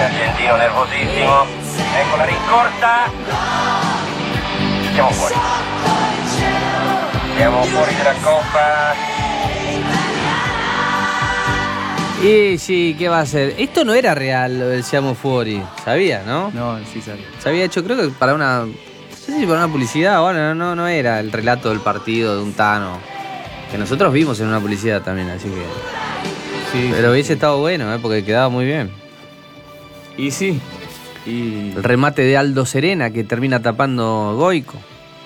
argentino nervosissimo. Ecco la rincorsa. Siamo fuori. Siamo fuori della Coppa. Y sí, ¿qué va a hacer? Esto no era real lo del Siamo Fuori, ¿sabía, no? No, sí sabía. Se había hecho, creo que para una... No sé si para una publicidad, bueno, no era el relato del partido de un Tano. Que nosotros vimos en una publicidad también, así que... Sí, Pero hubiese sí. estado bueno, porque quedaba muy bien. Y sí. Y... El remate de Aldo Serena que termina tapando Goico.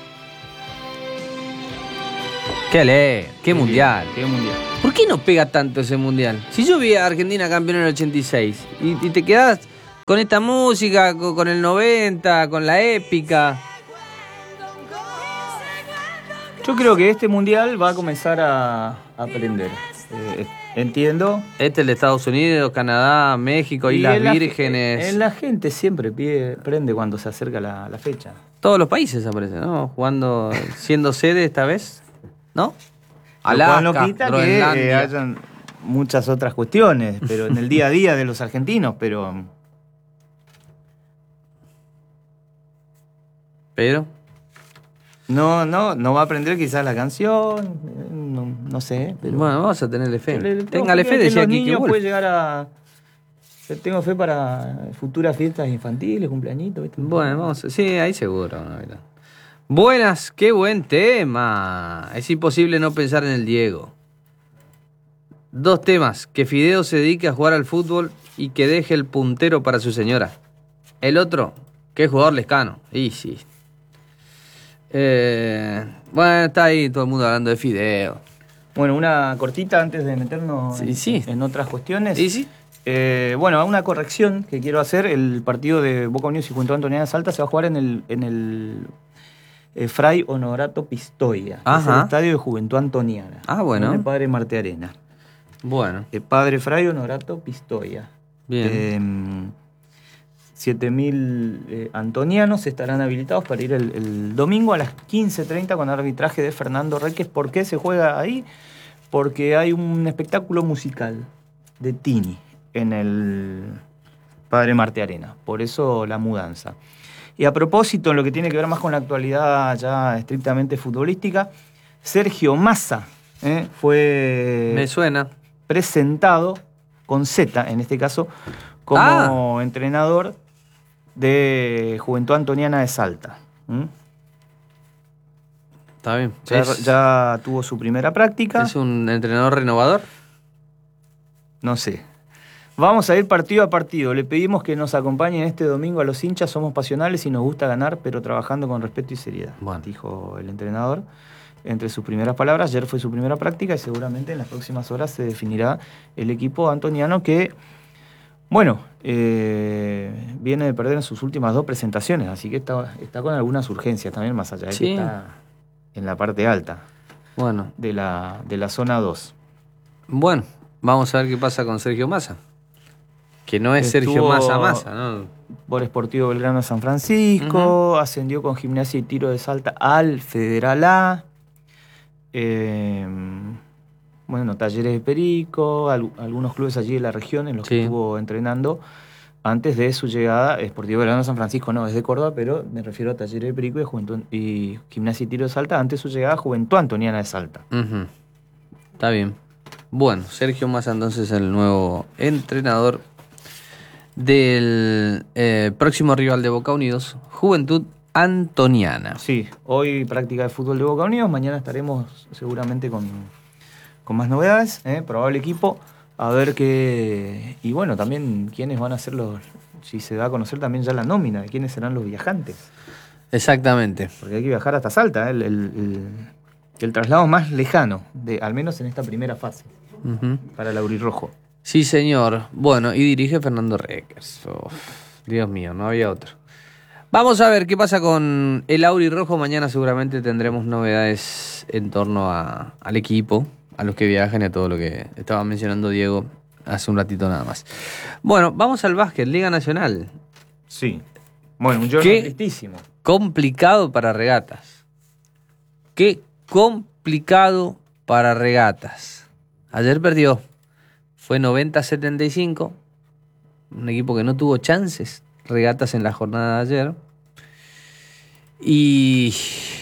¡Qué mundial! Qué mundial. ¿Por qué no pega tanto ese mundial? Si yo vi a Argentina campeón en el 86 y te quedás con esta música, con el 90, con la épica. Yo creo que este mundial va a comenzar a aprender. Entiendo. Este es el de Estados Unidos, Canadá, México, Islas en la- Vírgenes. En la gente siempre prende cuando se acerca la fecha. Todos los países aparecen, ¿no? Jugando, siendo sede esta vez, ¿no? Lo cual Alaska, no quita que Groenlandia. hayan muchas otras cuestiones, pero en el día a día de los argentinos, pero Pero, no va a aprender quizás la canción, no sé. Pero bueno, vamos a tenerle fe. Yo le- Téngale creo fe, que decía los Quique niños Wolf. puede llegar a... Tengo fe para futuras fiestas infantiles, cumpleañitos, ¿viste? Bueno, vamos a... Sí, ahí seguro. ¿No? Buenas, qué buen tema. Es imposible no pensar en el Diego. 2 temas. Que Fideo se dedique a jugar al fútbol y que deje el puntero para su señora. El otro, que es jugador Lescano. Y sí. Bueno, está ahí todo el mundo hablando de Fideo. Bueno, una cortita antes de meternos Sí. en otras cuestiones. ¿Y sí? Bueno, una corrección que quiero hacer. El partido de Boca Unidos y Juventud Antoniana de Salta se va a jugar en el Fray Honorato Pistoia. Es Ajá. el estadio de Juventud Antoniana. Ah, bueno. En el Padre Marte Arena. Bueno, Padre Fray Honorato Pistoia. bien. 7.000 antonianos estarán habilitados para ir el domingo a las 15:30 con arbitraje de Fernando Reques. ¿Por qué se juega ahí? Porque hay un espectáculo musical de Tini en el Padre Marte Arena. Por eso la mudanza. Y a propósito, en lo que tiene que ver más con la actualidad ya estrictamente futbolística, Sergio Massa fue Me suena. presentado con Z, en este caso, como entrenador de Juventud Antoniana de Salta. Está bien. Ya tuvo su primera práctica. ¿Es un entrenador renovador? No sé. Vamos a ir partido a partido. Le pedimos que nos acompañen este domingo a los hinchas. Somos pasionales y nos gusta ganar, pero trabajando con respeto y seriedad. Bueno. Dijo el entrenador entre sus primeras palabras. Ayer fue su primera práctica y seguramente en las próximas horas se definirá el equipo antoniano que, bueno, viene de perder en sus últimas 2 presentaciones. Así que está con algunas urgencias también, más allá de Sí. que está en la parte alta Bueno, de la zona 2. bueno, vamos a ver qué pasa con Sergio Massa. Que no es Sergio Estuvo Massa, ¿no? por Sportivo Belgrano de San Francisco, ascendió con Gimnasia y Tiro de Salta al Federal A. Bueno, Talleres de Perico, algunos clubes allí de la región en los que Sí. estuvo entrenando antes de su llegada. Sportivo Belgrano de San Francisco no, es de Córdoba, pero me refiero a Talleres de Perico y Gimnasia y Tiro de Salta antes de su llegada a Juventud Antoniana de Salta. Ujú. Está bien. Bueno, Sergio Massa entonces el nuevo entrenador del próximo rival de Boca Unidos, Juventud Antoniana. Sí, hoy práctica de fútbol de Boca Unidos, mañana estaremos seguramente con más novedades, probable equipo, a ver qué... Y bueno, también quiénes van a ser si se da a conocer también ya la nómina, de quiénes serán los viajantes. Exactamente. Porque hay que viajar hasta Salta, el traslado más lejano, al menos en esta primera fase, Ujú. para el Aurirrojo. Sí, señor. Bueno, y dirige Fernando Requers. Uf, Dios mío, no había otro. Vamos a ver qué pasa con el Auri Rojo. Mañana seguramente tendremos novedades en torno al equipo, a los que viajan y a todo lo que estaba mencionando Diego hace un ratito nada más. Bueno, vamos al básquet, Liga Nacional. Sí. Bueno, un ¿Qué? tristísimo. Complicado para Regatas. Qué complicado para Regatas. Ayer perdió. Fue 90-75. un equipo que no tuvo chances, Regatas, en la jornada de ayer. Y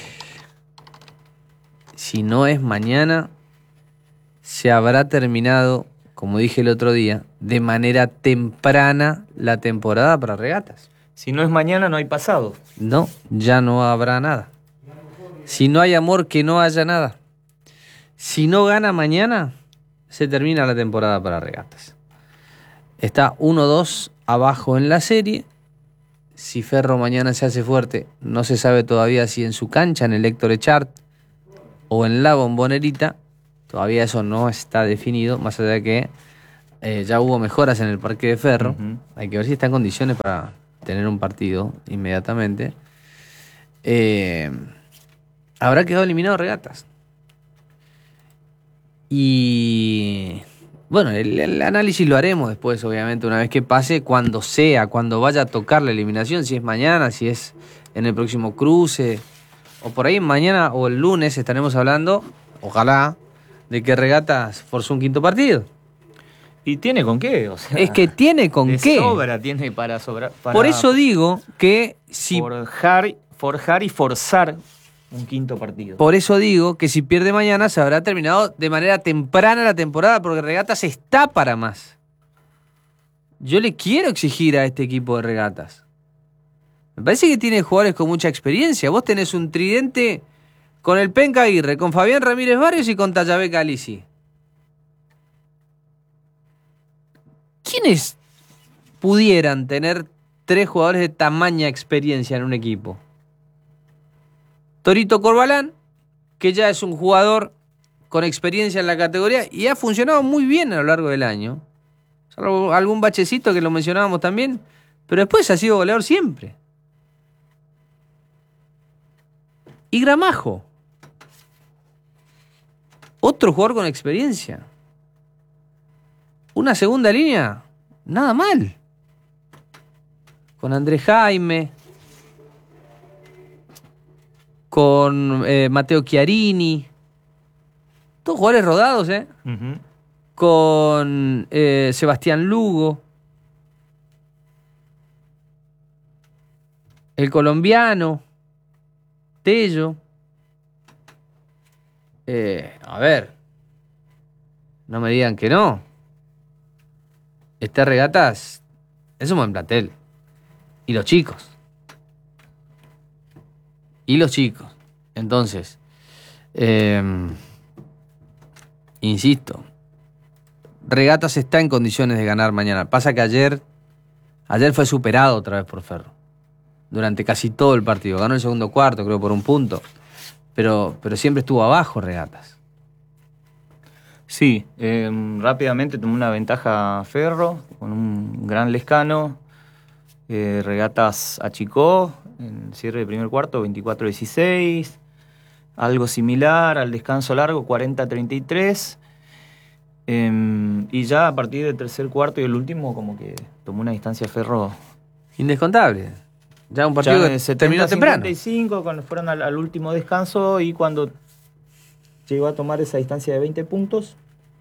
si no es mañana, se habrá terminado, como dije el otro día, de manera temprana la temporada para Regatas. Si no es mañana, no hay pasado. No, ya no habrá nada. Si no hay amor, que no haya nada. Si no gana mañana, se termina la temporada para Regatas. Está 1-2 abajo en la serie. Si Ferro mañana se hace fuerte, no se sabe todavía si en su cancha, en el Héctor Echart o en la Bombonerita. Todavía eso no está definido, más allá de que ya hubo mejoras en el parque de Ferro. Uh-huh. Hay que ver si está en condiciones para tener un partido inmediatamente. Habrá quedado eliminado Regatas. Y bueno, el análisis lo haremos después, obviamente, una vez que pase, cuando vaya a tocar la eliminación, si es mañana, si es en el próximo cruce, o por ahí mañana o el lunes estaremos hablando, ojalá, de que Regatas forzó un quinto partido. ¿Y tiene con qué? O sea, Es que tiene con de qué. sobra tiene para sobrar. Por eso digo que si... Forjar y forzar un quinto partido. Por eso digo que si pierde mañana se habrá terminado de manera temprana la temporada, porque Regatas está para más. Yo le quiero exigir a este equipo de Regatas. Me parece que tiene jugadores con mucha experiencia. Vos tenés un tridente con el Penca Aguirre, con Fabián Ramírez Barrios y con Tayabé Calisi. ¿Quiénes pudieran tener 3 jugadores de tamaña experiencia en un equipo? Torito Corbalán, que ya es un jugador con experiencia en la categoría y ha funcionado muy bien a lo largo del año. Salvo algún bachecito que lo mencionábamos también, pero después ha sido goleador siempre. Y Gramajo, otro jugador con experiencia. Una segunda línea, nada mal. Con Andrés Jaime, con Mateo Chiarini, todos jugadores rodados, Uh-huh. con Sebastián Lugo, el colombiano, Tello. A ver, no me digan que no. Este Regatas es un buen plantel. Y los chicos. Entonces, insisto, Regatas está en condiciones de ganar mañana. Pasa que ayer fue superado otra vez por Ferro. Durante casi todo el partido. Ganó el segundo cuarto, creo, por un punto. Pero siempre estuvo abajo Regatas. Sí, rápidamente tomó una ventaja Ferro con un gran Lescano. Regatas achicó en cierre del primer cuarto, 24-16. Algo similar al descanso largo, 40-33. Y ya a partir del tercer cuarto y el último, como que tomó una distancia Ferro. Indescontable. Ya un partido Ya que en terminó temprano. 70-55, cuando fueron al último descanso y cuando llegó a tomar esa distancia de 20 puntos,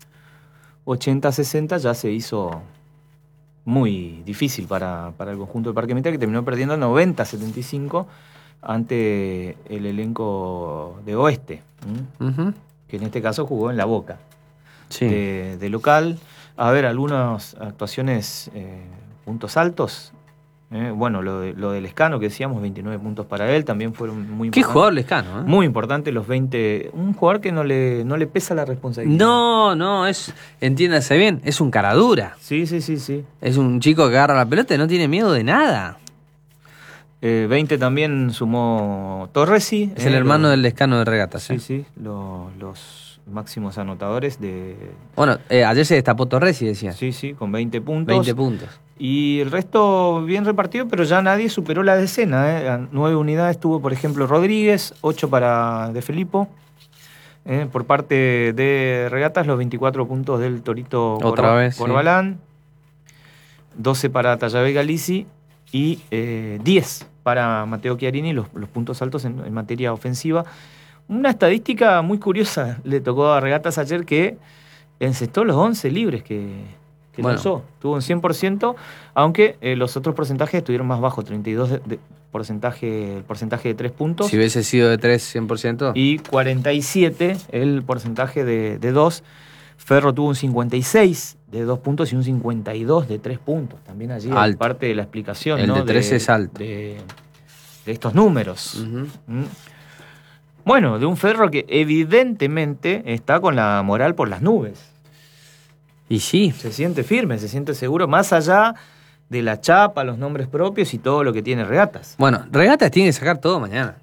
80-60 ya se hizo muy difícil para el conjunto del Parque Militar, que terminó perdiendo 90-75 ante el elenco de Oeste, Uh-huh. que en este caso jugó en La Boca, Sí. de local. A ver, algunas actuaciones, puntos altos. Bueno, lo del Lescano, que decíamos, 29 puntos para él, también fueron muy Qué importantes. jugador Lescano, ¿eh? Muy importante los 20. Un jugador que no le pesa la responsabilidad. No, entiéndase bien, es un cara dura. Sí. Es un chico que agarra la pelota y no tiene miedo de nada. 20 también sumó Torresi. Es el hermano del Lescano de Regatas. Sí, los máximos anotadores de... Bueno, ayer se destapó Torresi, decía. Sí, con 20 puntos. 20 puntos. Y el resto bien repartido, pero ya nadie superó la decena. A 9 unidades tuvo, por ejemplo, Rodríguez, 8 para De Filippo. Por parte de Regatas, los 24 puntos del Torito Otra vez, Corbalán. 12 para Tayabé Calisi y 10 para Mateo Chiarini, los puntos altos en materia ofensiva. Una estadística muy curiosa le tocó a Regatas ayer, que encestó los 11 libres que que Bueno. lanzó. Tuvo un 100%, aunque los otros porcentajes estuvieron más bajos, 32 el porcentaje de 3 puntos Si hubiese sido de 3, 100%. y 47 el porcentaje de 2. Ferro tuvo un 56 de 2 puntos y un 52 de 3 puntos. También allí hay Alto. parte de la explicación, El ¿no? de 3 es alto. De estos números. Ujú. ¿Mm? Bueno, de un Ferro que evidentemente está con la moral por las nubes. Y sí, Se siente firme, se siente seguro, más allá de la chapa, los nombres propios y todo lo que tiene Regatas. bueno, Regatas tiene que sacar todo mañana.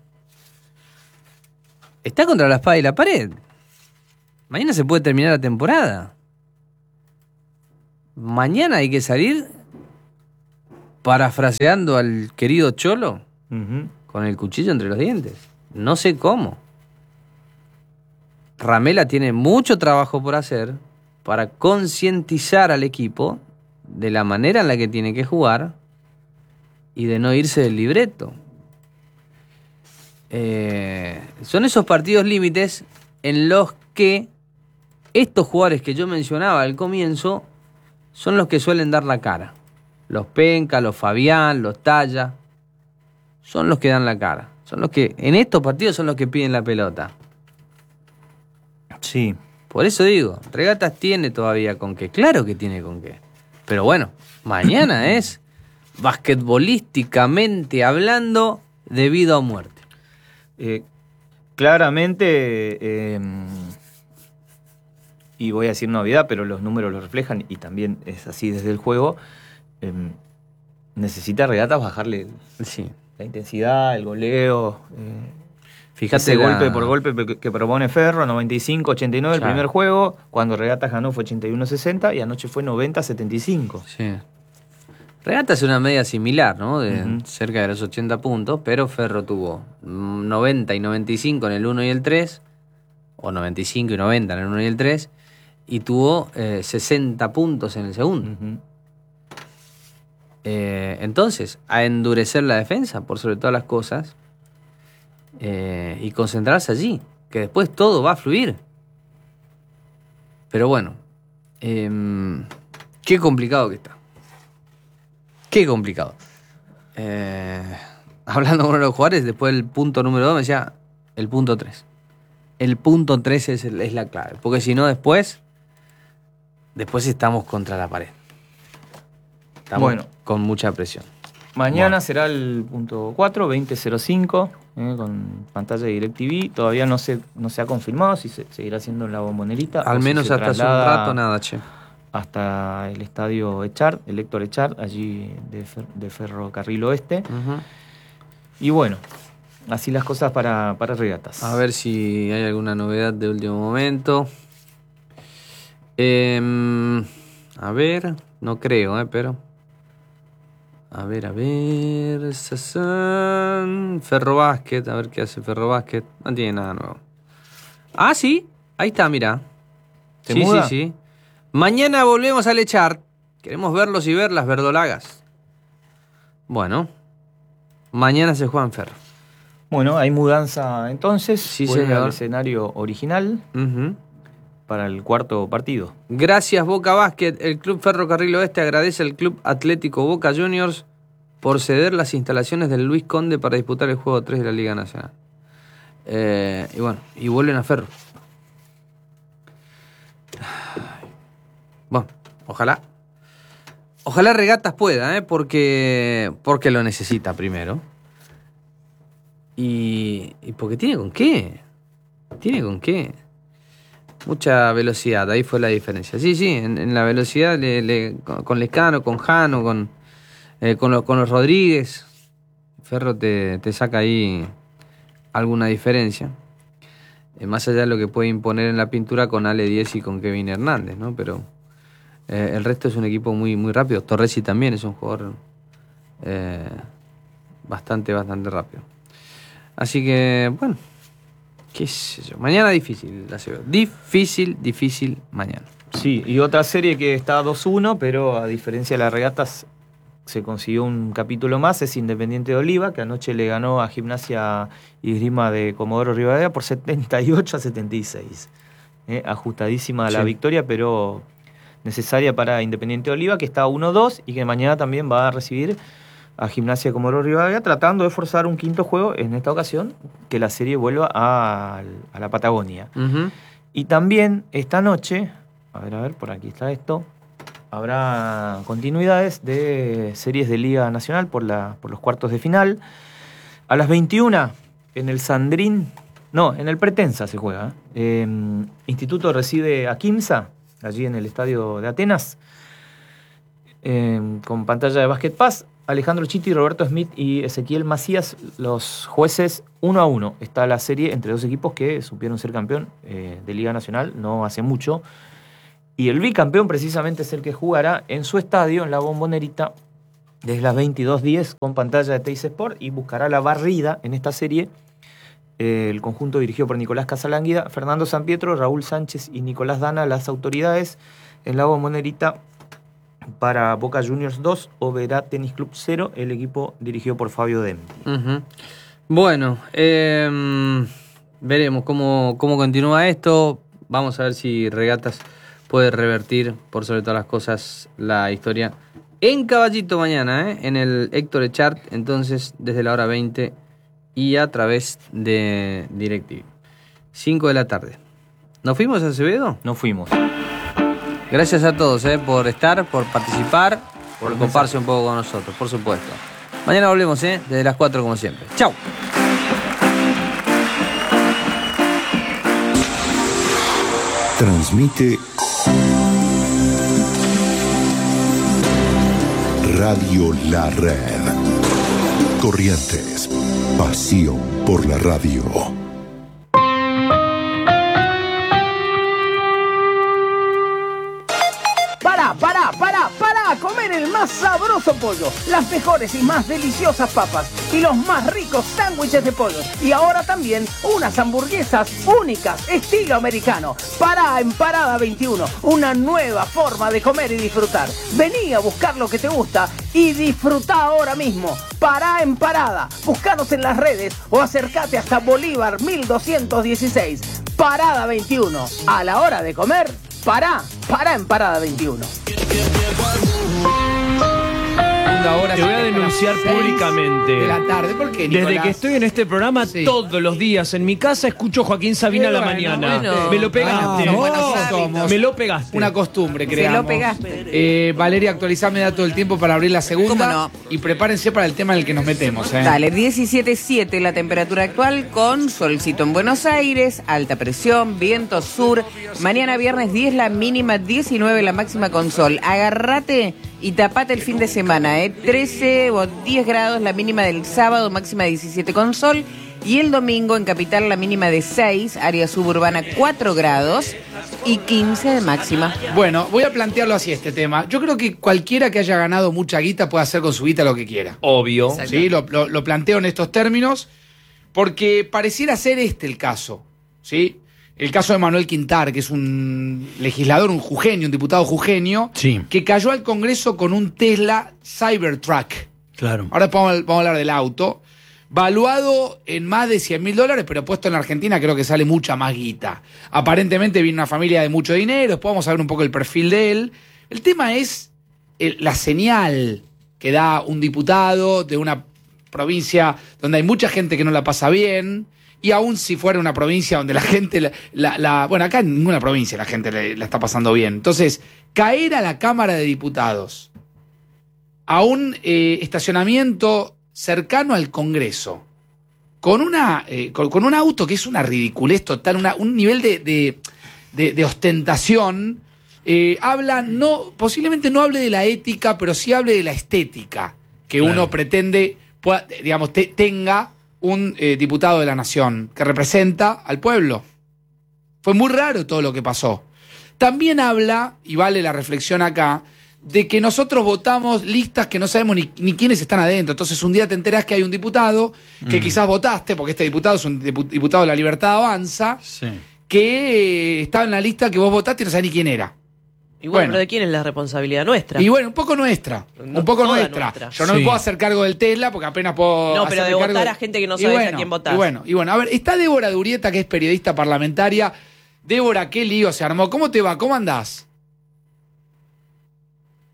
Está contra la espada y la pared. Mañana se puede terminar la temporada. Mañana hay que salir, parafraseando al querido Cholo, Ujú. con el cuchillo entre los dientes. No sé cómo. Ramela tiene mucho trabajo por hacer para concientizar al equipo de la manera en la que tiene que jugar y de no irse del libreto. Son esos partidos límites en los que estos jugadores que yo mencionaba al comienzo son los que suelen dar la cara. Los Penca, los Fabián, los Talla, son los que dan la cara. Son los que, en estos partidos, son los que piden la pelota. Sí. Por eso digo, Regatas tiene todavía con qué. Claro que tiene con qué. Pero bueno, mañana es, basquetbolísticamente hablando, de vida o muerte. Claramente, y voy a decir novedad, pero los números lo reflejan y también es así desde el juego, necesita Regatas bajarle Sí. la intensidad, el goleo, Fíjate ese la- golpe por golpe que propone Ferro, 95-89 el Claro. primer juego, cuando Regatas ganó fue 81-60 y anoche fue 90-75. Sí. Regatas es una media similar, ¿no? De Ujú. cerca de los 80 puntos, pero Ferro tuvo 90 y 95 en el 1 y el 3, o 95 y 90 en el 1 y el 3, y tuvo 60 puntos en el segundo. Ujú. Entonces, a endurecer la defensa, por sobre todas las cosas, y concentrarse allí, que después todo va a fluir. Pero bueno, qué complicado que está. Qué complicado. Hablando con uno de los jugadores, después del punto número 2 me decía el punto 3. El punto 3 es la clave, porque si no después estamos contra la pared. Estamos Bueno. con mucha presión. Mañana Bueno. será el punto 4, 20:05, con pantalla de DirecTV. Todavía no se ha confirmado si se seguirá haciendo en la Bombonerita. Al o si menos se hasta hace un traslada rato nada, che. hasta el estadio Echard, el Héctor Echard, allí de Ferrocarril Oeste. Ujú. Y bueno, así las cosas para Regatas. A ver si hay alguna novedad de último momento. A ver, no creo, pero... A ver. Ferro Basket, a ver qué hace Ferro Basket. No tiene nada nuevo. Ah, sí, ahí está, mira. ¿Se Sí, muda? sí. Mañana volvemos al Echar. Queremos verlos y ver las verdolagas. Bueno, mañana se juega en Ferro. Bueno, hay mudanza entonces. Sí, Vuelve señor. al escenario original Ujú. para el cuarto partido. Gracias Boca Basket. El Club Ferrocarril Oeste agradece al Club Atlético Boca Juniors por ceder las instalaciones del Luis Conde para disputar el juego 3 de la Liga Nacional. Y bueno, y vuelven a Ferro. Bueno, ojalá. Ojalá Regatas pueda, porque lo necesita primero. Y porque tiene con qué. Tiene con qué. Mucha velocidad, ahí fue la diferencia. Sí, en la velocidad con Lescano, con Jano, con los Rodríguez, Ferro te saca ahí alguna diferencia. Más allá de lo que puede imponer en la pintura con Ale 10 y con Kevin Hernández, ¿no? Pero el resto es un equipo muy, muy rápido. Torresi también es un jugador bastante rápido. Así que, bueno, qué sé yo. Mañana difícil, la veo. Difícil mañana. Sí, y otra serie que está 2-1, pero a diferencia de las Regatas se consiguió un capítulo más, es Independiente de Oliva, que anoche le ganó a Gimnasia y Esgrima de Comodoro Rivadavia por 78-76. Ajustadísima la Sí. victoria, pero necesaria para Independiente Oliva, que está 1-2 y que mañana también va a recibir a Gimnasia de Comodoro Rivadavia, tratando de forzar un quinto juego, en esta ocasión, que la serie vuelva a la Patagonia. Ujú. Y también esta noche, a ver, por aquí está esto, habrá continuidades de series de Liga Nacional por los cuartos de final. A las 21, en el Sandrín, no, en el Pretensa se juega. Instituto recibe a Quimsa, allí en el estadio de Atenas, con pantalla de Basket Pass. Alejandro Chitti, Roberto Smith y Ezequiel Macías, los jueces 1-1. Está la serie entre dos equipos que supieron ser campeón de Liga Nacional no hace mucho. Y el bicampeón precisamente es el que jugará en su estadio, en la Bombonerita, desde las 22:10 con pantalla de Teis Sport, y buscará la barrida en esta serie. El conjunto dirigido por Nicolás Casalánguida, Fernando Sampietro, Raúl Sánchez y Nicolás Dana, las autoridades en la Bombonerita. Para Boca Juniors 2, Oberá Tenis Club 0, el equipo dirigido por Fabio Dem. Ujú. Bueno, veremos cómo continúa esto. Vamos a ver si Regatas puede revertir, por sobre todas las cosas, la historia en Caballito mañana, en el Héctor Echart, entonces desde la hora 20 y a través de DirecTV. 5 de la tarde. ¿Nos fuimos a Acevedo? No fuimos. Gracias a todos por estar, por participar, por coparse un poco con nosotros, por supuesto. Mañana volvemos desde las 4 como siempre. ¡Chau! Transmite Radio La Red. Corrientes. Pasión por la radio. Para comer el más sabroso pollo, las mejores y más deliciosas papas y los más ricos sándwiches de pollo. Y ahora también unas hamburguesas únicas, estilo americano. Pará en Parada 21, una nueva forma de comer y disfrutar. Vení a buscar lo que te gusta y disfrutá ahora mismo. Pará en Parada, buscanos en las redes o acércate hasta Bolívar 1216. Parada 21, a la hora de comer, pará en Parada 21. Te voy a denunciar públicamente. De la tarde, ¿por qué, Nicolás? Desde que estoy en este programa, todos los días en mi casa escucho Joaquín Sabina a la mañana. bueno. Me lo pegaste. Somos Me lo pegaste. una costumbre, creamos. lo pegaste. Valeria, actualizame dato del tiempo para abrir la segunda. ¿Cómo no? Y prepárense para el tema en el que nos metemos. Dale, 17.7 la temperatura actual con solcito en Buenos Aires, alta presión, viento sur. Mañana viernes 10 la mínima, 19 la máxima con sol. Agárrate y tapate el fin de semana, 13 o 10 grados la mínima del sábado, máxima 17 con sol. Y el domingo en Capital la mínima de 6, área suburbana 4 grados y 15 de máxima. Bueno, voy a plantearlo así este tema. Yo creo que cualquiera que haya ganado mucha guita puede hacer con su guita lo que quiera. Obvio. Exacto. ¿Sí? Lo planteo en estos términos porque pareciera ser este el caso, ¿sí? El caso de Manuel Quintar, que es un legislador, un jujeño, un diputado jujeño, Sí. que cayó al Congreso con un Tesla Cybertruck. Claro. Ahora vamos a hablar del auto. Valuado en más de $100.000, pero puesto en Argentina creo que sale mucha más guita. Aparentemente viene una familia de mucho dinero, después vamos a ver un poco el perfil de él. El tema es la señal que da un diputado de una provincia donde hay mucha gente que no la pasa bien, y aún si fuera una provincia donde la gente, bueno, acá en ninguna provincia la gente la está pasando bien. Entonces, caer a la Cámara de Diputados, a un estacionamiento cercano al Congreso, con un auto que es una ridiculez total, un nivel de ostentación, posiblemente no hable de la ética, pero sí hable de la estética que uno pretende, tenga un diputado de la Nación que representa al pueblo. Fue muy raro todo lo que pasó. También habla, y vale la reflexión acá, de que nosotros votamos listas que no sabemos ni quiénes están adentro. Entonces un día te enterás que hay un diputado que quizás votaste, porque este diputado es un diputado de La Libertad Avanza, que estaba en la lista que vos votaste y no sabés ni quién era. Y bueno, pero ¿de quién es la responsabilidad nuestra? Y bueno, un poco nuestra. No, un poco toda nuestra. nuestra. Yo no me puedo hacer cargo del Tesla porque apenas puedo. No, pero de hacerme votar cargo a gente que no sabes a quién votás. Y bueno, a ver, está Débora Durieta, que es periodista parlamentaria. Débora, qué lío se armó. ¿Cómo te va? ¿Cómo andás?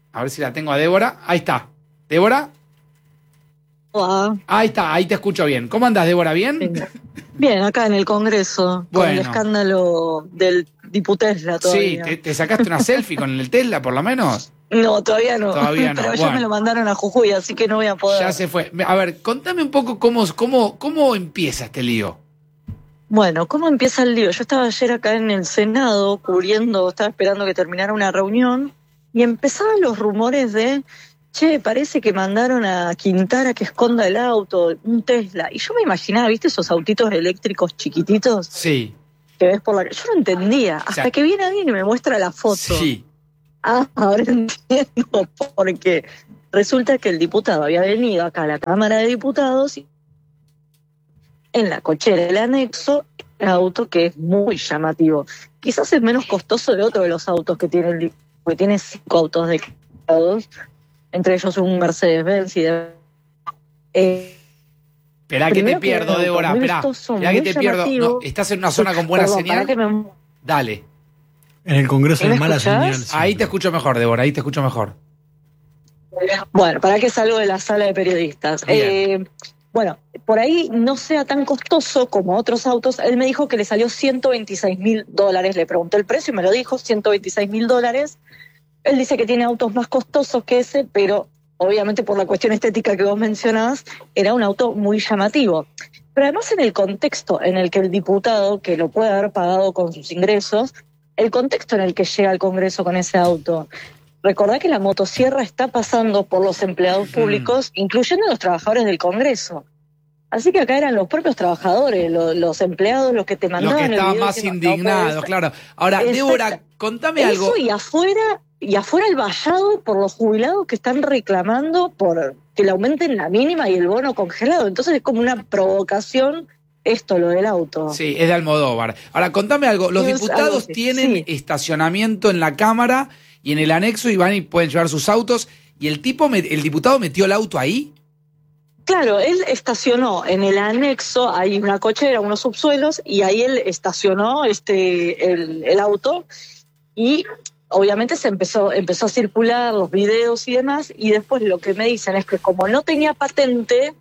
A ver si la tengo a Débora. Ahí está. ¿Débora? Hola. Ahí está, ahí te escucho bien. ¿Cómo andás, Débora? ¿Bien? Bien, acá en el Congreso, con el escándalo del Diputesla todavía. Sí, ¿te sacaste una selfie con el Tesla, por lo menos? No, todavía no. Todavía no. Pero ya me lo mandaron a Jujuy, así que no voy a poder. Ya se fue. A ver, contame un poco cómo empieza este lío. Bueno, ¿cómo empieza el lío? Yo estaba ayer acá en el Senado cubriendo, estaba esperando que terminara una reunión y empezaban los rumores de, che, parece que mandaron a Quintara que esconda el auto, un Tesla. Y yo me imaginaba, ¿viste esos autitos eléctricos chiquititos? Sí. Que ves por la... Yo no entendía, hasta que viene alguien y me muestra la foto. Sí. Ahora entiendo, porque resulta que el diputado había venido acá a la Cámara de Diputados y en la cochera del anexo un auto que es muy llamativo. Quizás es menos costoso de otro de los autos que tiene el diputado, porque tiene 5 autos declarados, entre ellos un Mercedes-Benz y de... Esperá que te pierdo, Débora, esperá que te pierdo. No, estás en una zona con buena señal. Dale. En el Congreso hay mala señal. Ahí te escucho mejor, Débora, ahí te escucho mejor. Bueno, para que salgo de la sala de periodistas. Bueno, por ahí no sea tan costoso como otros autos. Él me dijo que le salió $126.000. Le pregunté el precio y me lo dijo, $126.000. Él dice que tiene autos más costosos que ese, pero obviamente por la cuestión estética que vos mencionabas, era un auto muy llamativo. Pero además en el contexto en el que el diputado, que lo puede haber pagado con sus ingresos, el contexto en el que llega al Congreso con ese auto. Recordá que la motosierra está pasando por los empleados públicos, incluyendo los trabajadores del Congreso. Así que acá eran los propios trabajadores, los empleados, los que te mandaban. Los que estaban más indignados, claro. Ahora, Débora, contame algo. Eso y afuera el vallado por los jubilados que están reclamando por que le aumenten la mínima y el bono congelado. Entonces es como una provocación esto, lo del auto. Sí, es de Almodóvar. Ahora, contame algo. Los diputados tienen estacionamiento en la Cámara y en el anexo y van y pueden llevar sus autos. ¿Y el diputado metió el auto ahí? Claro, él estacionó en el anexo, hay una cochera, unos subsuelos, y ahí él estacionó el auto y obviamente se empezó a circular los videos y demás, y después lo que me dicen es que como no tenía patente,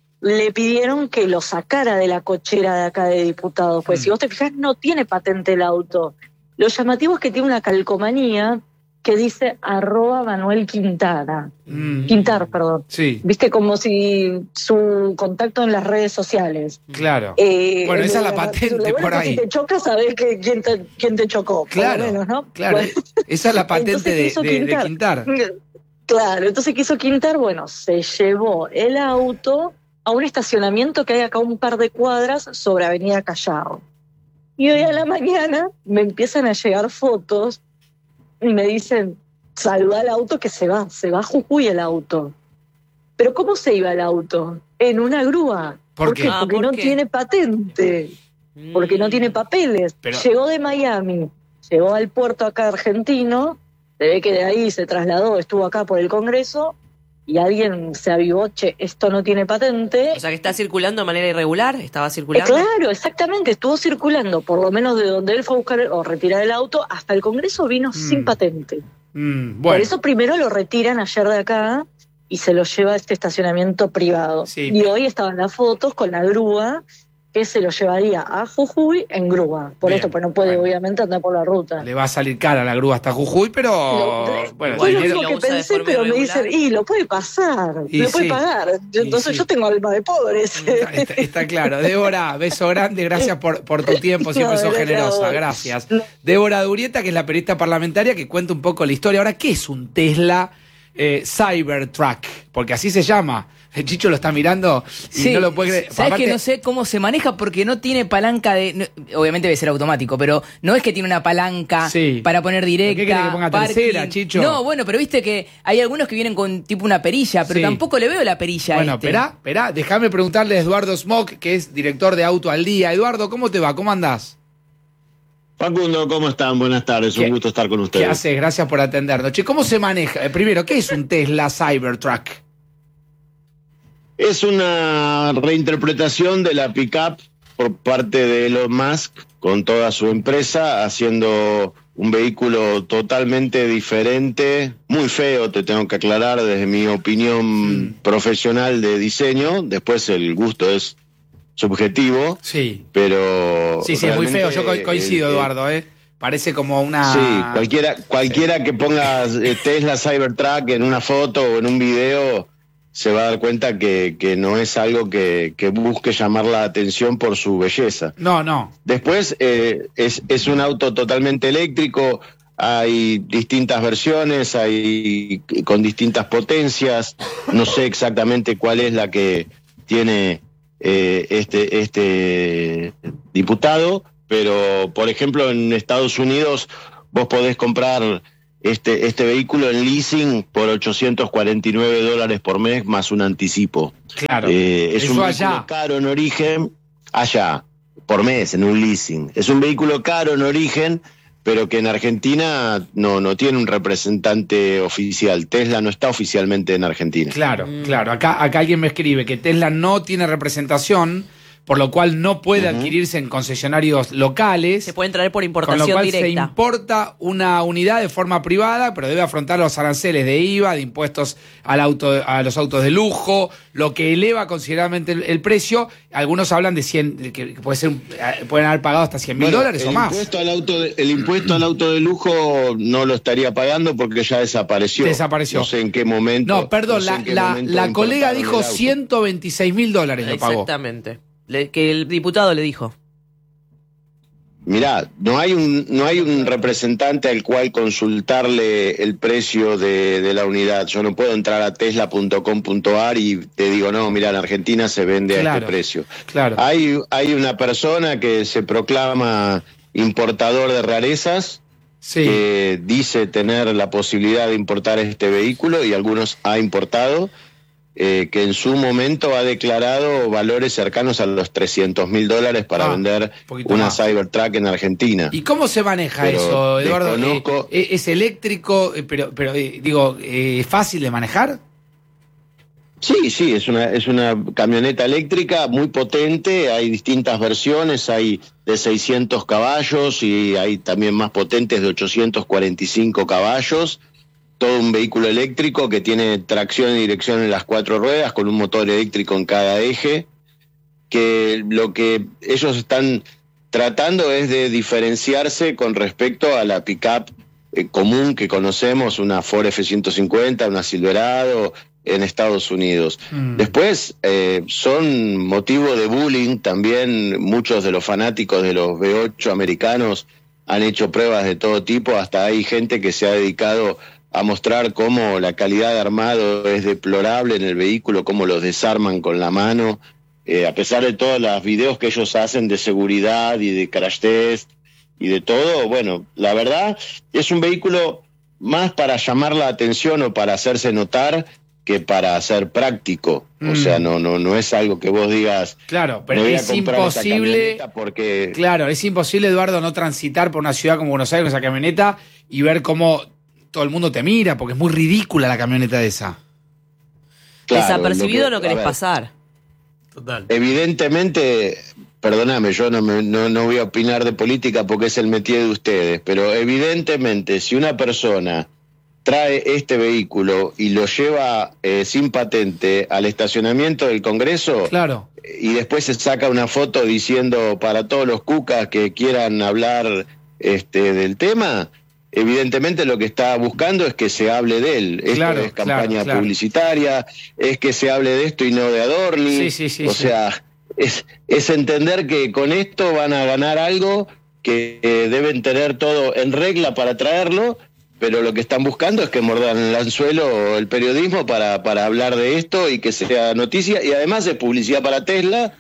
le pidieron que lo sacara de la cochera de acá de diputados, pues si vos te fijás no tiene patente el auto. Lo llamativo es que tiene una calcomanía que dice @Manuel Quintana. Quintar, perdón. Sí. Viste, como si su contacto en las redes sociales. Claro. Bueno, esa es la patente por ahí. Si te chocas, sabés quién te chocó. Claro. Por lo menos, ¿no? Claro. Bueno, esa es la patente de Quintar. Claro, entonces quiso Quintar, bueno, se llevó el auto a un estacionamiento que hay acá un par de cuadras sobre Avenida Callao. Y hoy a la mañana me empiezan a llegar fotos y me dicen, saluda al auto que se va a Jujuy el auto. ¿Pero cómo se iba el auto? En una grúa. ¿Por qué? Porque no tiene patente, porque no tiene papeles. Llegó de Miami, llegó al puerto acá argentino, se ve que de ahí se trasladó, estuvo acá por el Congreso, y alguien se avivó, che, esto no tiene patente. O sea, que está circulando de manera irregular, estaba circulando. Claro, exactamente, estuvo circulando, por lo menos de donde él fue a buscar o retirar el auto, hasta el Congreso vino sin patente. Bueno. Por eso primero lo retiran ayer de acá y se lo lleva a este estacionamiento privado. Sí. Y hoy estaban las fotos con la grúa que se lo llevaría a Jujuy en grúa. Por esto, pues no puede obviamente andar por la ruta. Le va a salir cara la grúa hasta Jujuy, pero... Bueno, es lo que pensé, pero me dicen, lo puede pasar, lo puede pagar. Entonces yo tengo alma de pobres. Está claro. Débora, beso grande, gracias por tu tiempo, siempre sos generosa, gracias. Débora Durieta, que es la periodista parlamentaria, que cuenta un poco la historia. Ahora, ¿qué es un Tesla Cybertruck? Porque así se llama. El Chicho lo está mirando y no lo puede creer. ¿Sabes que no sé cómo se maneja? Porque no tiene palanca de... obviamente debe ser automático, pero no es que tiene una palanca para poner directa. ¿Qué quiere que ponga tercera, Chicho? No, bueno, pero viste que hay algunos que vienen con tipo una perilla, pero tampoco le veo la perilla Bueno, esperá, déjame preguntarle a Eduardo Smock, que es director de Auto al Día. Eduardo, ¿cómo te va? ¿Cómo andás? Facundo, ¿cómo están? Buenas tardes, un gusto estar con ustedes. ¿Qué haces? Gracias por atendernos. Che, ¿cómo se maneja? Primero, ¿qué es un Tesla Cybertruck? Es una reinterpretación de la pick-up por parte de Elon Musk con toda su empresa, haciendo un vehículo totalmente diferente, muy feo, te tengo que aclarar desde mi opinión profesional de diseño. Después el gusto es subjetivo. Sí. Pero sí, es muy feo. Yo coincido, Eduardo, Parece como una... Sí, cualquiera que ponga Tesla Cybertruck en una foto o en un video se va a dar cuenta que no es algo que busque llamar la atención por su belleza. No. Después es un auto totalmente eléctrico, hay distintas versiones, hay con distintas potencias, no sé exactamente cuál es la que tiene este diputado, pero por ejemplo en Estados Unidos vos podés comprar este vehículo en leasing por $849 por mes más un anticipo. Claro. Es un vehículo caro en origen, allá, por mes, en un leasing. Es un vehículo caro en origen, pero que en Argentina no tiene un representante oficial. Tesla no está oficialmente en Argentina. Claro. Acá alguien me escribe que Tesla no tiene representación, por lo cual no puede adquirirse en concesionarios locales. Se pueden traer por importación con lo cual directa. Se importa una unidad de forma privada, pero debe afrontar los aranceles de IVA, de impuestos a los autos de lujo, lo que eleva considerablemente el precio. Algunos hablan de 100, que pueden haber pagado hasta $100.000 o más. El impuesto al auto de lujo no lo estaría pagando porque ya desapareció. No sé en qué momento. No, perdón, la colega dijo $126.000 lo pagó. Exactamente. Que el diputado le dijo. Mirá, no hay un representante al cual consultarle el precio de la unidad. Yo no puedo entrar a tesla.com.ar y te digo, no, mira, en Argentina se vende a este precio. Claro. Hay una persona que se proclama importador de rarezas, que dice tener la posibilidad de importar este vehículo y algunos ha importado. Que en su momento ha declarado valores cercanos a los $300.000 para vender una Cybertruck en Argentina. ¿Y cómo se maneja eso, Eduardo? ¿Es eléctrico, pero digo, ¿es fácil de manejar? Sí, es una camioneta eléctrica muy potente, hay distintas versiones, hay de 600 caballos y hay también más potentes de 845 caballos. Todo un vehículo eléctrico que tiene tracción y dirección en las 4 ruedas, con un motor eléctrico en cada eje, que lo que ellos están tratando es de diferenciarse con respecto a la pick-up común que conocemos, una Ford F-150, una Silverado en Estados Unidos. Después son motivo de bullying también, muchos de los fanáticos de los V8 americanos han hecho pruebas de todo tipo, hasta hay gente que se ha dedicado a mostrar cómo la calidad de armado es deplorable en el vehículo, cómo los desarman con la mano, a pesar de todos los videos que ellos hacen de seguridad y de crash test y de todo. Bueno, la verdad es un vehículo más para llamar la atención o para hacerse notar que para ser práctico. O sea, no es algo que vos digas. Claro, pero es imposible porque... Claro, es imposible, Eduardo, no transitar por una ciudad como Buenos Aires con esa camioneta y ver cómo todo el mundo te mira, porque es muy ridícula la camioneta esa. Claro, desapercibido no querés pasar. Total. Evidentemente, perdóname, yo no voy a opinar de política porque es el métier de ustedes, pero evidentemente si una persona trae este vehículo y lo lleva sin patente al estacionamiento del Congreso, claro, y después se saca una foto diciendo para todos los cucas que quieran hablar del tema, evidentemente lo que está buscando es que se hable de él. Esto es campaña publicitaria, es que se hable de esto y no de Adorni. O sea, es entender que con esto van a ganar algo, que deben tener todo en regla para traerlo, pero lo que están buscando es que mordan el anzuelo el periodismo para hablar de esto y que sea noticia, y además es publicidad para Tesla,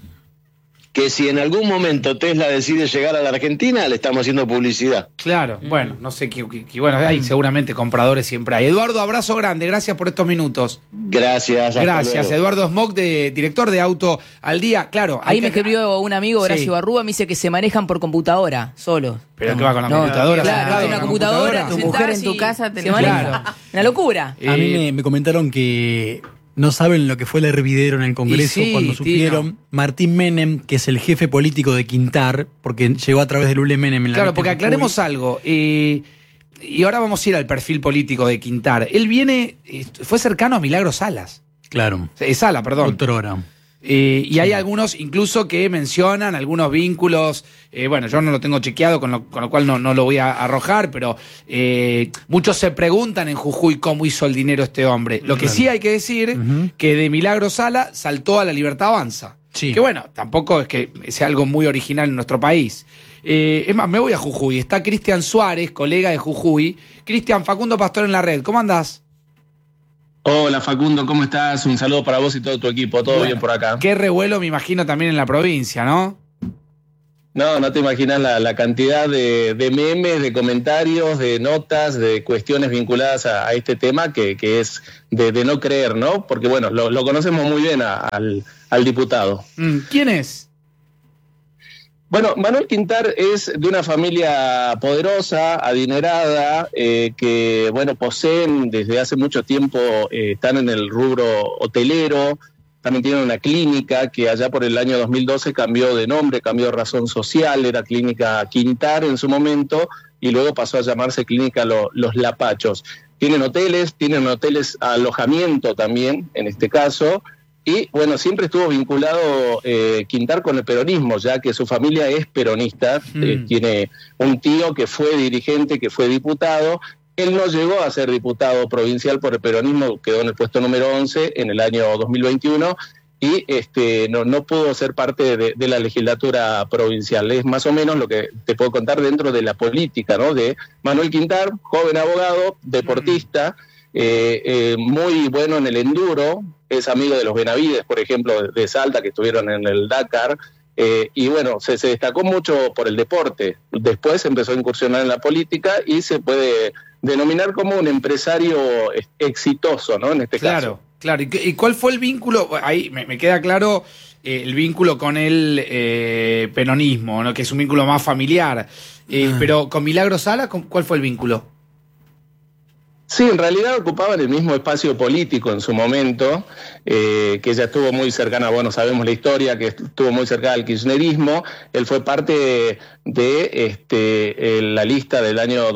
que si en algún momento Tesla decide llegar a la Argentina, le estamos haciendo publicidad. Claro, bueno, no sé, bueno, hay seguramente compradores siempre hay. Eduardo, abrazo grande, gracias por estos minutos. Gracias. Gracias, Eduardo Smock, director de Auto al Día. Claro. Ahí me escribió un amigo, Horacio Barrúa, me dice que se manejan por computadora, solo. ¿Pero qué va con la computadora? Claro, una computadora, tu mujer en tu casa se maneja. Una locura. A mí me comentaron que no saben lo que fue el hervidero en el Congreso cuando supieron Martín Menem, que es el jefe político de Quintar, porque llegó a través de Lule Menem en la Claro, porque aclaremos algo. Y ahora vamos a ir al perfil político de Quintar. Él fue cercano a Milagro Salas. Claro. Sala, perdón. Doctora. Y hay algunos incluso que mencionan algunos vínculos, bueno, yo no lo tengo chequeado, con lo cual no lo voy a arrojar, pero muchos se preguntan en Jujuy cómo hizo el dinero este hombre. Lo que sí hay que decir, que de Milagro Sala saltó a la Libertad Avanza. Sí. Que bueno, tampoco es que sea algo muy original en nuestro país. Es más, me voy a Jujuy. Está Cristian Suárez, colega de Jujuy. Cristian, Facundo Pastor en la red. ¿Cómo andás? Hola Facundo, ¿cómo estás? Un saludo para vos y todo tu equipo, todo bien por acá. Qué revuelo me imagino también en la provincia, ¿no? No te imaginas la cantidad de memes, de comentarios, de notas, de cuestiones vinculadas a este tema que es de no creer, ¿no? Porque bueno, lo conocemos muy bien al diputado. ¿Quién es? Bueno, Manuel Quintar es de una familia poderosa, adinerada, que, bueno, poseen desde hace mucho tiempo, están en el rubro hotelero, también tienen una clínica que allá por el año 2012 cambió de nombre, cambió de razón social, era Clínica Quintar en su momento, y luego pasó a llamarse Clínica Los Lapachos. Tienen hoteles alojamiento también, en este caso. Y bueno, siempre estuvo vinculado Quintar con el peronismo, ya que su familia es peronista, tiene un tío que fue dirigente, que fue diputado. Él no llegó a ser diputado provincial por el peronismo, quedó en el puesto número 11 en el año 2021 y no pudo ser parte de la legislatura provincial. Es más o menos lo que te puedo contar dentro de la política, ¿no? De Manuel Quintar, joven abogado, deportista, muy bueno en el enduro, es amigo de los Benavides, por ejemplo, de Salta, que estuvieron en el Dakar, y bueno, se destacó mucho por el deporte. Después empezó a incursionar en la política y se puede denominar como un empresario exitoso, ¿no? En este caso. Claro. ¿Y cuál fue el vínculo? Ahí me queda claro el vínculo con el peronismo, ¿no? Que es un vínculo más familiar. Pero con Milagro Sala, ¿cuál fue el vínculo? Sí, en realidad ocupaban el mismo espacio político en su momento, que ella estuvo muy cercana, bueno, sabemos la historia, que estuvo muy cercana al kirchnerismo. Él fue parte de la lista del año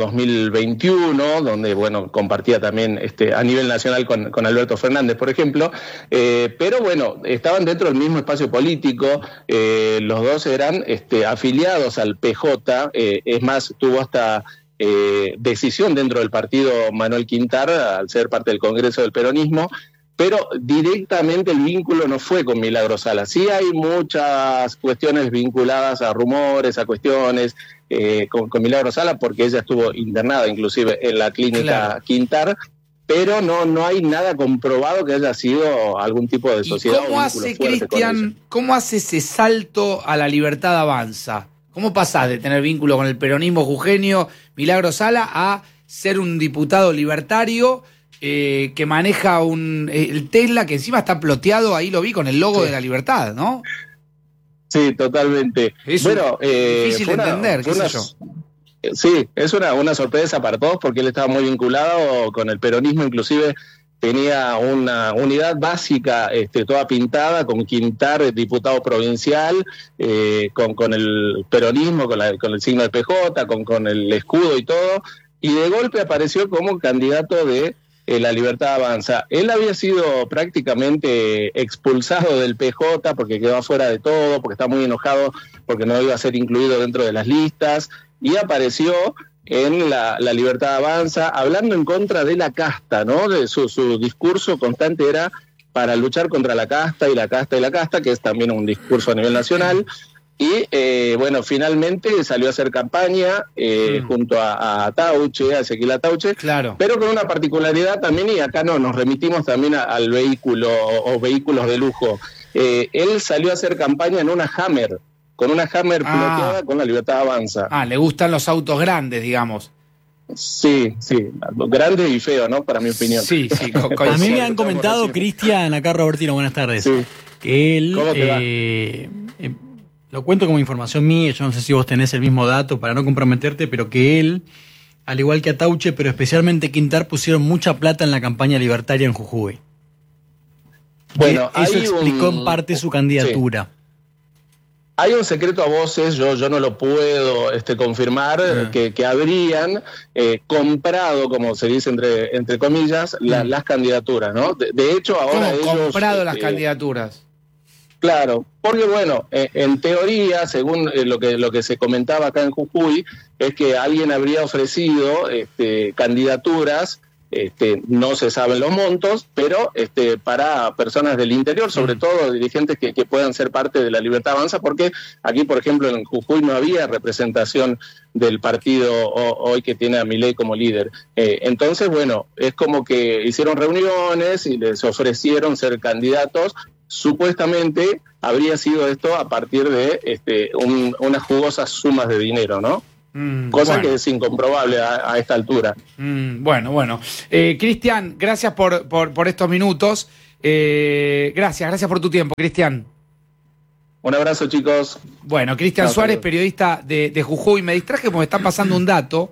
2021, donde, bueno, compartía también a nivel nacional con Alberto Fernández, por ejemplo, pero bueno, estaban dentro del mismo espacio político, los dos eran afiliados al PJ, es más, tuvo hasta decisión dentro del partido Manuel Quintar al ser parte del Congreso del Peronismo, pero directamente el vínculo no fue con Milagro Sala. Sí hay muchas cuestiones vinculadas a rumores, a cuestiones con Milagro Sala, porque ella estuvo internada inclusive en la clínica Quintar, pero no hay nada comprobado que haya sido algún tipo de sociedad. ¿Cómo hace, Cristian, cómo hace ese salto a la Libertad Avanza? ¿Cómo pasás de tener vínculo con el peronismo jujeño, Milagro Sala, a ser un diputado libertario que maneja el Tesla, que encima está ploteado, ahí lo vi, con el logo de la libertad, ¿no? Sí, totalmente. Es difícil de entender, qué sé yo. Sí, es una sorpresa para todos porque él estaba muy vinculado con el peronismo, inclusive tenía una unidad básica toda pintada, con Quintar, diputado provincial, con el peronismo, con el signo del PJ, con el escudo y todo, y de golpe apareció como candidato de la Libertad Avanza. Él había sido prácticamente expulsado del PJ porque quedó afuera de todo, porque estaba muy enojado porque no iba a ser incluido dentro de las listas, y apareció en la Libertad Avanza, hablando en contra de la casta, ¿no? De su discurso constante era para luchar contra la casta y la casta y la casta, que es también un discurso a nivel nacional. Y bueno, finalmente salió a hacer campaña junto a Tauche, a Ezequiel Atauche, pero con una particularidad también, y acá nos remitimos también al vehículo o vehículos de lujo. Él salió a hacer campaña en una Hammer, con una Hammer piloteada con la Libertad Avanza. Le gustan los autos grandes, digamos. Sí, grandes y feos, ¿no? Para mi opinión. Sí. A mí me han comentado, Cristian, acá Robertino, buenas tardes, que él... ¿Cómo te va? Lo cuento como información mía, yo no sé si vos tenés el mismo dato para no comprometerte, pero que él, al igual que Atauche, pero especialmente Quintar, pusieron mucha plata en la campaña libertaria en Jujuy. Bueno, eso hay explicó un- en parte su candidatura. Sí. Hay un secreto a voces, yo no lo puedo confirmar, que habrían comprado, como se dice entre comillas, las candidaturas, ¿no? De hecho, ahora ¿Cómo ellos... comprado las candidaturas? Claro, porque bueno, en teoría, según lo que se comentaba acá en Jujuy, es que alguien habría ofrecido candidaturas, no se saben los montos, pero para personas del interior, sobre todo dirigentes que puedan ser parte de la Libertad Avanza, porque aquí, por ejemplo, en Jujuy no había representación del partido hoy que tiene a Milei como líder. Entonces, bueno, es como que hicieron reuniones y les ofrecieron ser candidatos. Supuestamente habría sido esto a partir de unas jugosas sumas de dinero, ¿no? Cosa bueno. que es incomprobable a esta altura. Bueno. Cristian, gracias por estos minutos. Gracias por tu tiempo, Cristian. Un abrazo, chicos. Bueno, Cristian Suárez, periodista de Jujuy. Me distraje porque me está pasando un dato.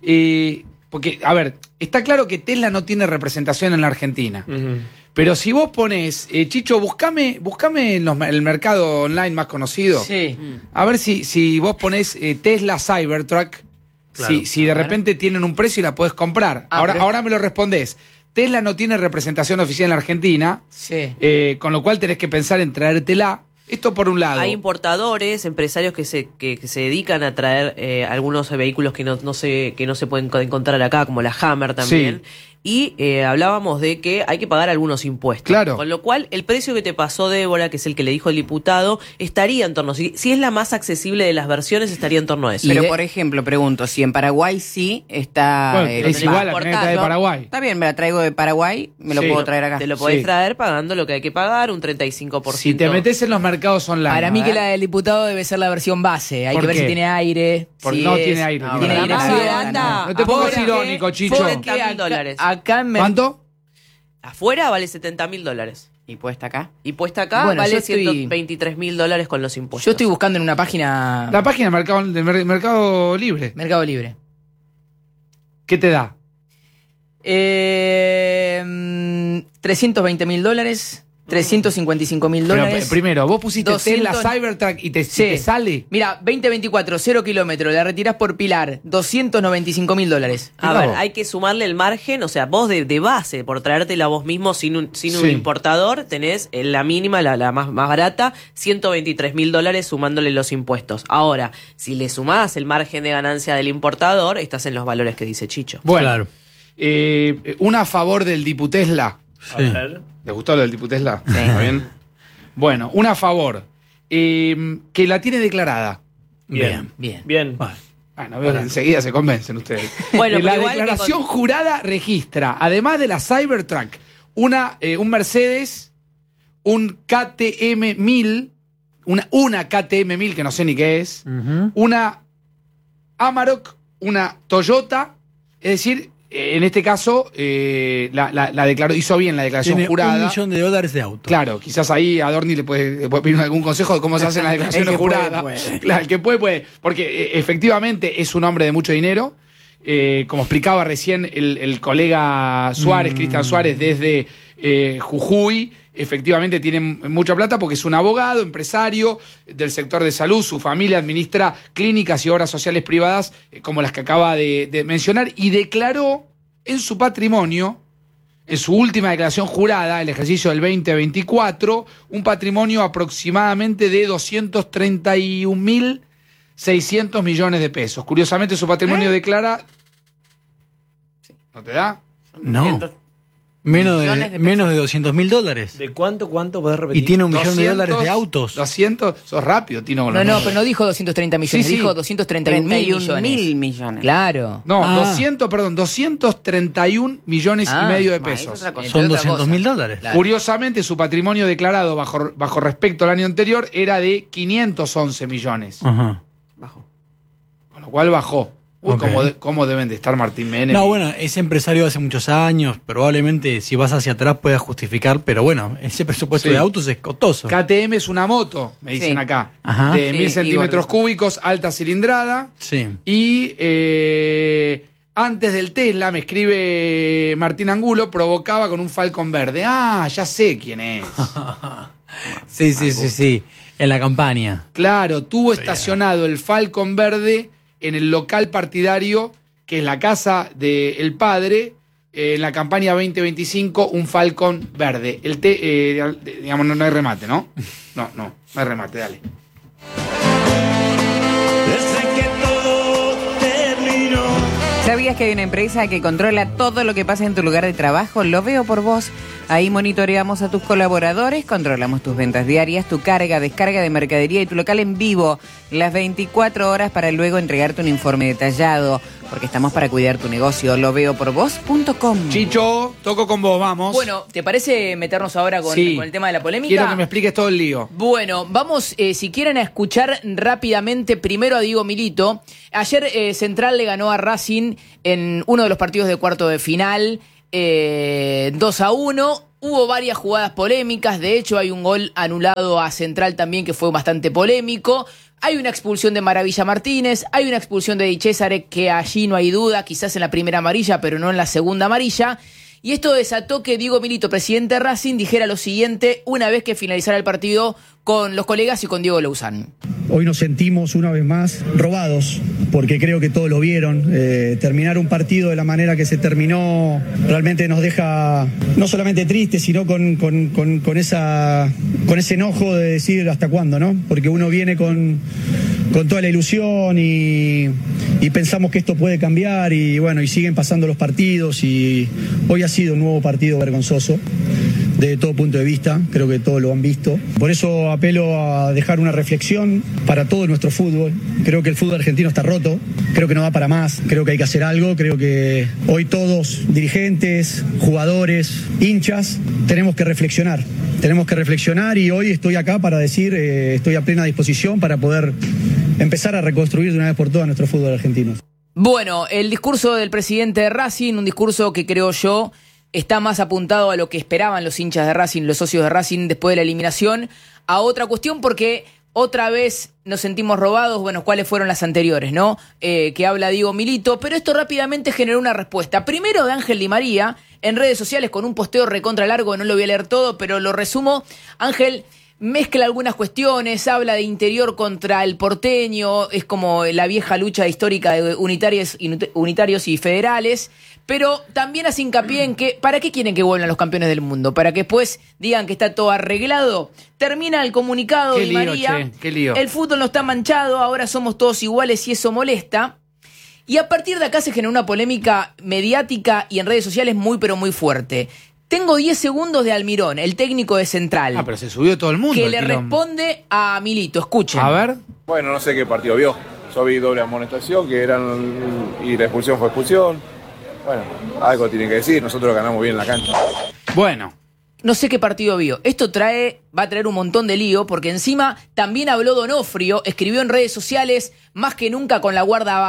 Porque, a ver, está claro que Tesla no tiene representación en la Argentina. Pero si vos pones, Chicho, buscame en el mercado online más conocido. Sí. A ver si vos ponés Tesla Cybertruck, Claro. si de repente tienen un precio y la podés comprar. Ahora me lo respondés. Tesla no tiene representación oficial en la Argentina, con lo cual tenés que pensar en traértela. Esto por un lado. Hay importadores, empresarios que se dedican a traer algunos vehículos que no se pueden encontrar acá, como la Hammer también. Sí. Y hablábamos de que hay que pagar algunos impuestos. Claro. Con lo cual, el precio que te pasó Débora, que es el que le dijo el diputado, estaría en torno, si es la más accesible de las versiones, estaría en torno a eso. Pero, por ejemplo, pregunto, si en Paraguay sí está... Bueno, es igual la camioneta de Paraguay. Está bien, me la traigo de Paraguay, me lo puedo traer acá. Te lo podés traer pagando lo que hay que pagar, un 35%. Si te metes en los mercados online. Para mí que la del diputado debe ser la versión base. Hay ¿Por que ver qué? si tiene aire. Porque si no es- tiene aire. No, tiene aire. No te pongas irónico, Chicho. $70.000. Acá me... ¿Cuánto? Afuera vale $70.000. ¿Y puesta acá? Y puesta acá Bueno, vale yo estoy- $123.000 con los impuestos. Yo estoy buscando en una página... La página de Mercado Libre. Mercado Libre. ¿Qué te da? $320.000, $355.000. Pero, primero, vos pusiste 200... Tesla Cybertruck y te sale. Mira, 2024, 0 kilómetros, la retirás por Pilar, $295.000. A ver, hay que sumarle el margen, o sea, vos de base, por traértela vos mismo sin un importador, tenés la mínima, la más barata, $123.000 sumándole los impuestos. Ahora, si le sumás el margen de ganancia del importador, estás en los valores que dice Chicho. Bueno, una a favor del Diputesla. Sí. ¿Les gustó lo del Diputesla? ¿Está bien? Bueno, una a favor. Que la tiene declarada. Bien. Bueno, veo que enseguida se convencen ustedes. Bueno, la pero igual declaración jurada registra, además de la Cybertruck, un Mercedes, un KTM 1000, una KTM 1000 que no sé ni qué es, una Amarok, una Toyota, es decir, en este caso la declaró, hizo bien la declaración Tiene jurada. $1 millón de auto. Claro, quizás ahí a Dorni le puede pedir algún consejo de cómo se hacen las declaraciones El que puede, juradas. puede. Claro, el que puede. Porque efectivamente es un hombre de mucho dinero. Como explicaba recién el colega Suárez, Cristian Suárez, desde Jujuy, efectivamente tiene mucha plata porque es un abogado, empresario del sector de salud. Su familia administra clínicas y obras sociales privadas como las que acaba de mencionar y declaró en su patrimonio, en su última declaración jurada, el ejercicio del 2024, un patrimonio aproximadamente de 231.600 millones de pesos. Curiosamente, su patrimonio declara... ¿No te da? No. Menos de $200.000. ¿De cuánto podés repetir? Y tiene $1 millón de autos. 200, sos rápido, Tino. con los No, números. pero no dijo 230 millones, Sí, sí. dijo 231.000 millones. Claro. No, 231 millones y medio de pesos. Son $200.000. Claro. Curiosamente, su patrimonio declarado bajo respecto al año anterior era de 511 millones. Ajá. Con lo cual bajó. Uy, Ok. ¿cómo deben de estar Martín Menem? No, bueno, es empresario hace muchos años. Probablemente si vas hacia atrás puedas justificar, pero bueno, ese presupuesto Sí. de autos es costoso. KTM es una moto, me dicen Sí. acá. Ajá. De 1000 Sí, centímetros igual. cúbicos, alta cilindrada. Sí. Y antes del Tesla, me escribe Martín Angulo, provocaba con un Falcon verde. Ah, ya sé quién es. Sí. En la campaña. Claro, tuvo estacionado el Falcon verde en el local partidario, que es la casa del padre, en la campaña 2025, un Falcon verde. Digamos, no hay remate, ¿no? No hay remate, dale. ¿Sabías que hay una empresa que controla todo lo que pasa en tu lugar de trabajo? Lo Veo por Vos. Ahí monitoreamos a tus colaboradores, controlamos tus ventas diarias, tu carga, descarga de mercadería y tu local en vivo las 24 horas para luego entregarte un informe detallado, porque estamos para cuidar tu negocio. Loveoporvos.com. Chicho, toco con vos, vamos. Bueno, ¿te parece meternos ahora con el tema de la polémica? Quiero que me expliques todo el lío. Bueno, vamos, si quieren, a escuchar rápidamente primero a Diego Milito. Ayer Central le ganó a Racing en uno de los partidos de cuarto de final, 2-1. Hubo varias jugadas polémicas. De hecho, hay un gol anulado a Central también que fue bastante polémico. Hay una expulsión de Maravilla Martínez, hay una expulsión de Di Cesare, que allí no hay duda, quizás en la primera amarilla, pero no en la segunda amarilla. Y esto desató que Diego Milito, presidente de Racing, dijera lo siguiente una vez que finalizara el partido con los colegas y con Diego Luzán. Hoy nos sentimos una vez más robados, porque creo que todos lo vieron. Terminar un partido de la manera que se terminó realmente nos deja no solamente tristes, sino con ese enojo de decir hasta cuándo, ¿no? Porque uno viene con toda la ilusión y pensamos que esto puede cambiar y bueno, y siguen pasando los partidos y hoy ha sido un nuevo partido vergonzoso desde todo punto de vista, creo que todos lo han visto. Por eso apelo a dejar una reflexión para todo nuestro fútbol. Creo que el fútbol argentino está roto, creo que no da para más, creo que hay que hacer algo, creo que hoy todos, dirigentes, jugadores, hinchas, tenemos que reflexionar y hoy estoy acá para decir, estoy a plena disposición para poder empezar a reconstruir de una vez por todas nuestro fútbol argentino. Bueno, el discurso del presidente de Racing, un discurso que creo yo está más apuntado a lo que esperaban los hinchas de Racing, los socios de Racing después de la eliminación, a otra cuestión, porque otra vez nos sentimos robados. Bueno, ¿cuáles fueron las anteriores, no? Que habla Diego Milito, pero esto rápidamente generó una respuesta. Primero de Ángel Di María, en redes sociales con un posteo recontra largo, no lo voy a leer todo, pero lo resumo. Ángel mezcla algunas cuestiones, habla de Interior contra el porteño, es como la vieja lucha histórica de unitarios y federales, pero también hace hincapié en que, ¿para qué quieren que vuelvan los campeones del mundo? ¿Para que después digan que está todo arreglado? Termina el comunicado de María, qué lío. El fútbol no está manchado, ahora somos todos iguales y eso molesta. Y a partir de acá se generó una polémica mediática y en redes sociales muy pero muy fuerte. Tengo 10 segundos de Almirón, el técnico de Central. Ah, pero se subió todo el mundo. Que le responde a Milito, escuchen. A ver. Bueno, no sé qué partido vio. Yo vi doble amonestación, y la expulsión fue expulsión. Bueno, algo tiene que decir, nosotros ganamos bien en la cancha. Bueno. No sé qué partido vio. Esto va a traer un montón de lío, porque encima también habló Donofrio, escribió en redes sociales, más que nunca con la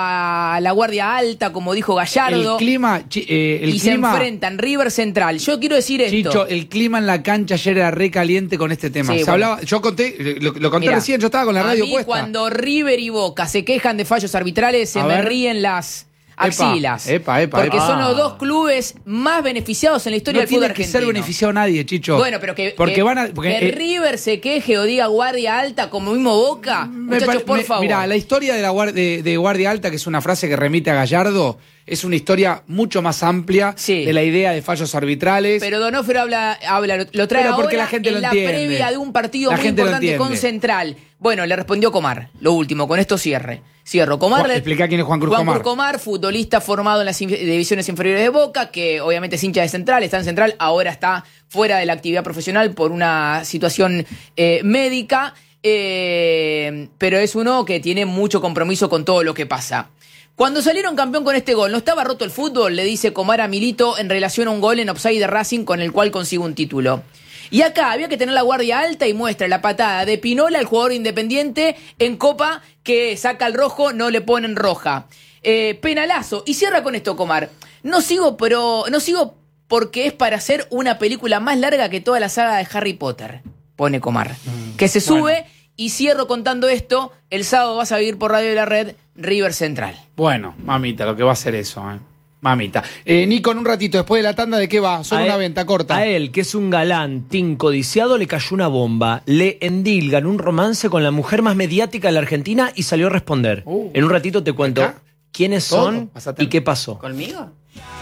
guardia alta, como dijo Gallardo. El clima se enfrentan River Central. Yo quiero decir esto. Chicho, el clima en la cancha ayer era re caliente con este tema. Sí, hablaba, yo conté, lo conté recién, yo estaba con la radio puesta. Cuando River y Boca se quejan de fallos arbitrales, se me ríen las axilas. Porque son los dos clubes más beneficiados en la historia del fútbol argentino. No tiene que ser beneficiado nadie, Chicho. Bueno, pero que River se queje o diga guardia alta como mismo Boca. Muchachos, por favor. Mira, la historia de guardia alta, que es una frase que remite a Gallardo, es una historia mucho más amplia de la idea de fallos arbitrales. Pero Donofrio lo trae ahora porque la gente en la previa de un partido muy importante con Central. Bueno, le respondió Comar, lo último, con esto cierro. Comar, explica quién es Juan Cruz Comar. Comar, futbolista formado en las divisiones inferiores de Boca, que obviamente es hincha de Central, está en Central, ahora está fuera de la actividad profesional por una situación médica, pero es uno que tiene mucho compromiso con todo lo que pasa. Cuando salieron campeón con este gol, ¿no estaba roto el fútbol?, le dice Comar a Milito en relación a un gol en offside de Racing con el cual consigue un título. Y acá había que tener la guardia alta y muestra la patada de Pinola, el jugador independiente, en Copa, que saca el rojo, no le ponen roja. Penalazo. Y cierra con esto, Comar. No sigo porque es para hacer una película más larga que toda la saga de Harry Potter, pone Comar. Que se sube, y cierro contando esto, el sábado vas a vivir por Radio de la Red, River Central. Bueno, mamita, lo que va a ser eso, Mamita. Nico, en un ratito, después de la tanda, ¿de qué va? Solo una venta corta. A él, que es un galán, tin codiciado, le cayó una bomba. Le endilgan un romance con la mujer más mediática de la Argentina y salió a responder. En un ratito te cuento quiénes son y qué pasó. ¿Conmigo?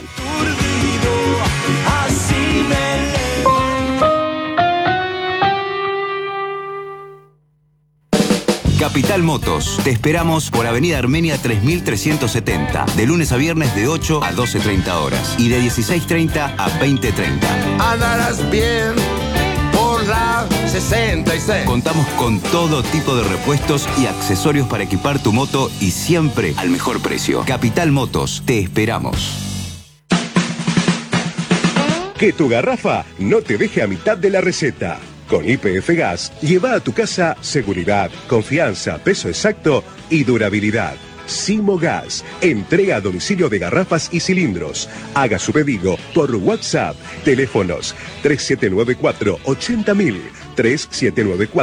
Capital Motos. Te esperamos por Avenida Armenia 3370. De lunes a viernes de 8 a 12:30 horas. Y de 16:30 a 20:30. Andarás bien por la 66. Contamos con todo tipo de repuestos y accesorios para equipar tu moto y siempre al mejor precio. Capital Motos. Te esperamos. Que tu garrafa no te deje a mitad de la receta. Con YPF Gas, lleva a tu casa seguridad, confianza, peso exacto y durabilidad. Simo Gas, entrega a domicilio de garrafas y cilindros. Haga su pedido por WhatsApp. Teléfonos 3794 80000, 3794